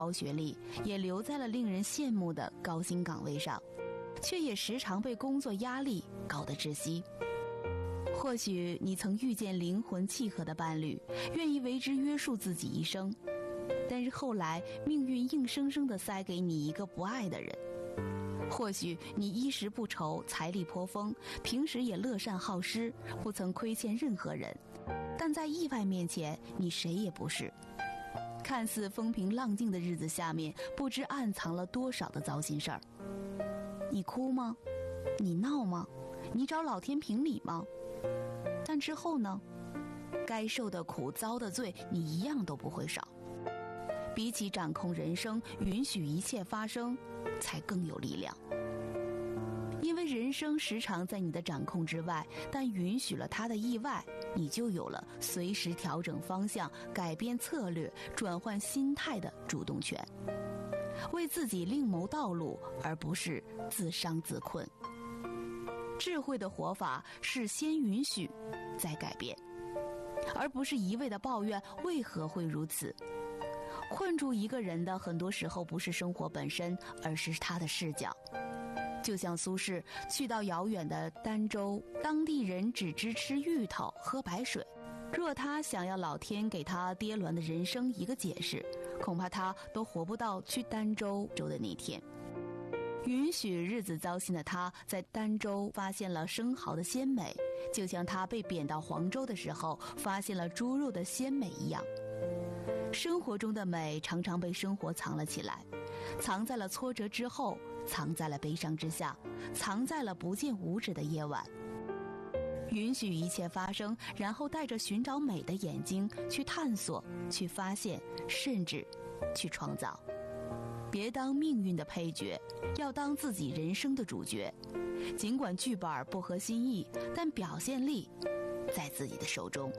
高学历，也留在了令人羡慕的高薪岗位上，却也时常被工作压力搞得窒息。或许你曾遇见灵魂契合的伴侣，愿意为之约束自己一生，但是后来命运硬生生地塞给你一个不爱的人。或许你衣食不愁，财力颇丰，平时也乐善好施，不曾亏欠任何人，但在意外面前，你谁也不是。看似风平浪静的日子下面，不知暗藏了多少的糟心事儿。你哭吗？你闹吗？你找老天评理吗？但之后呢？该受的苦，遭的罪，你一样都不会少。比起掌控人生，允许一切发生，才更有力量。因为人生时常在你的掌控之外，但允许了它的意外，你就有了随时调整方向、改变策略、转换心态的主动权，为自己另谋道路，而不是自伤自困。智慧的活法是先允许，再改变，而不是一味的抱怨为何会如此。困住一个人的很多时候不是生活本身，而是他的视角。就像苏轼去到遥远的儋州，当地人只知吃芋头喝白水，若他想要老天给他跌鸾的人生一个解释，恐怕他都活不到去儋州的那天。允许日子糟心的他在儋州发现了生蚝的鲜美，就像他被贬到黄州的时候发现了猪肉的鲜美一样。生活中的美常常被生活藏了起来，藏在了挫折之后，藏在了悲伤之下，藏在了不见五指的夜晚。允许一切发生，然后带着寻找美的眼睛去探索，去发现，甚至去创造。别当命运的配角，要当自己人生的主角。尽管剧本不合心意，但表现力在自己的手中。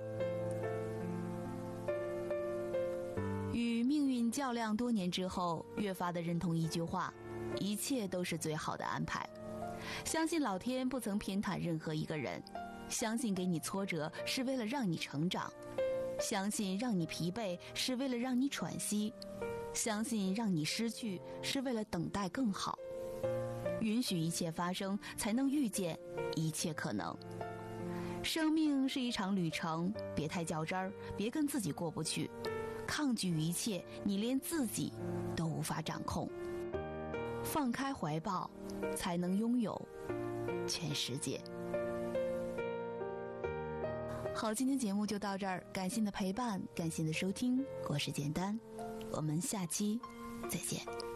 与命运较量多年之后，越发的认同一句话：一切都是最好的安排。相信老天不曾偏袒任何一个人，相信给你挫折是为了让你成长，相信让你疲惫是为了让你喘息，相信让你失去是为了等待更好。允许一切发生，才能遇见一切可能。生命是一场旅程，别太较真儿，别跟自己过不去。抗拒一切，你连自己都无法掌控。放开怀抱，才能拥有全世界。好，今天节目就到这儿，感谢你的陪伴，感谢你的收听，我是简单，我们下期再见。